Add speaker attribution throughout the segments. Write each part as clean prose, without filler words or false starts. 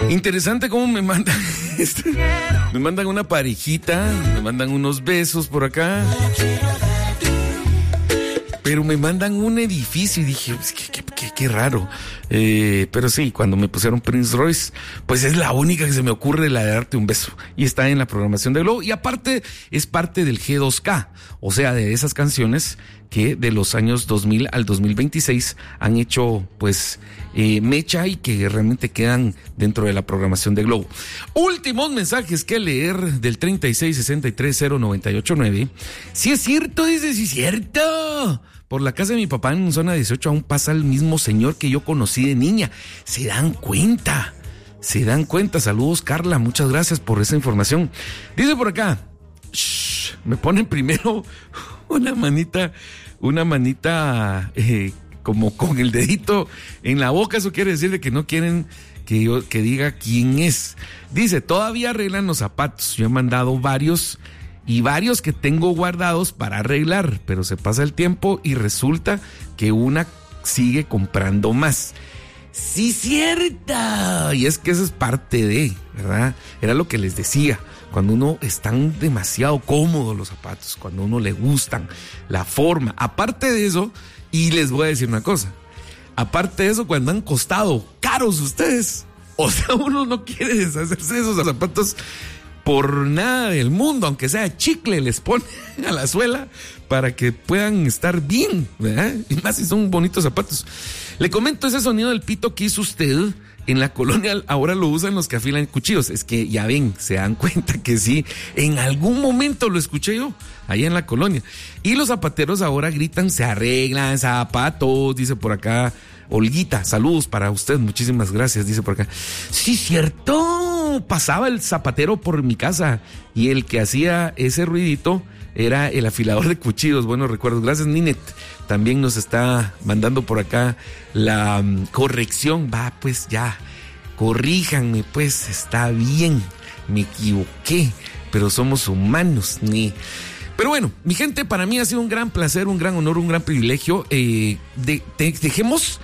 Speaker 1: Interesante cómo me mandan me mandan una parejita, me mandan unos besos por acá, pero me mandan un edificio y dije, qué raro. Pero sí, cuando me pusieron Prince Royce, pues es la única que se me ocurre, la de darte un beso. Y está en la programación de Globo. Y aparte, es parte del G2K. O sea, de esas canciones que de los años 2000 al 2026 han hecho, pues, mecha y que realmente quedan dentro de la programación de Globo. Últimos mensajes que leer del 36630989. Sí es cierto, dice, sí es cierto. Por la casa de mi papá en zona 18 aún pasa el mismo señor que yo conocí de niña. Se dan cuenta. Saludos, Carla. Muchas gracias por esa información. Dice por acá. Me ponen primero una manita como con el dedito en la boca. Eso quiere decir de que no quieren que diga quién es. Dice, todavía arreglan los zapatos. Yo he mandado varios que tengo guardados para arreglar, pero se pasa el tiempo y resulta que una sigue comprando más. Sí, cierta. Y es que eso es parte de, ¿verdad? Era lo que les decía. Cuando uno están demasiado cómodos los zapatos, cuando a uno le gustan, la forma. Aparte de eso, y les voy a decir una cosa. Aparte de eso, cuando han costado caros ustedes, o sea, uno no quiere deshacerse de esos zapatos por nada del mundo, aunque sea chicle, les pone a la suela para que puedan estar bien, ¿verdad? Y más si son bonitos zapatos. Le comento, ese sonido del pito que hizo usted en la colonia, ahora lo usan los que afilan cuchillos. Es que ya ven, se dan cuenta que sí, en algún momento lo escuché yo, allá en la colonia. Y los zapateros ahora gritan, se arreglan zapatos, dice por acá Olguita, saludos para usted, muchísimas gracias, dice por acá. Sí, cierto, pasaba el zapatero por mi casa y el que hacía ese ruidito era el afilador de cuchillos. Buenos recuerdos, gracias Ninet. También nos está mandando por acá la corrección. Va, pues ya, corríjanme, pues, está bien, me equivoqué, pero somos humanos, ni... Pero bueno, mi gente, para mí ha sido un gran placer, un gran honor, un gran privilegio. Dejemos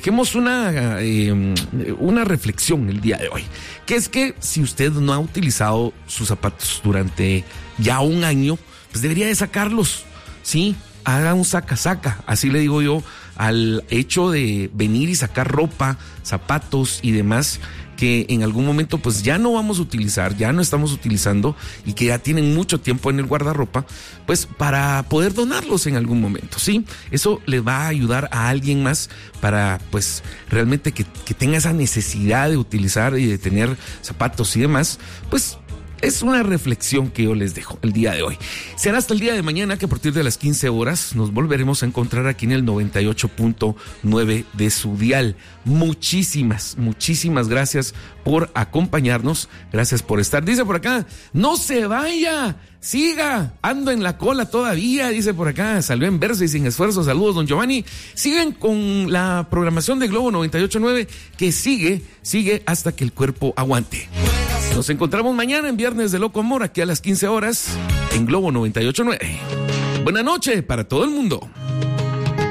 Speaker 1: una reflexión el día de hoy, que es que si usted no ha utilizado sus zapatos durante ya un año, pues debería de sacarlos, ¿sí? Haga un saca, así le digo yo, al hecho de venir y sacar ropa, zapatos y demás, que en algún momento pues ya no vamos a utilizar, ya no estamos utilizando y que ya tienen mucho tiempo en el guardarropa, pues para poder donarlos en algún momento, ¿sí? Eso le va a ayudar a alguien más para pues realmente que tenga esa necesidad de utilizar y de tener zapatos y demás, pues... Es una reflexión que yo les dejo el día de hoy. Será hasta el día de mañana que a partir de las 15 horas nos volveremos a encontrar aquí en el 98.9 de su dial. Muchísimas gracias por acompañarnos. Gracias por estar. Dice por acá, no se vaya, siga, ando en la cola todavía. Dice por acá, salió en verso y sin esfuerzo. Saludos, don Giovanni. Siguen con la programación de Globo 98.9 que sigue hasta que el cuerpo aguante. Nos encontramos mañana en Viernes de Loco Amor, aquí a las 15 horas, en Globo 98.9. Buenas noches para todo el mundo.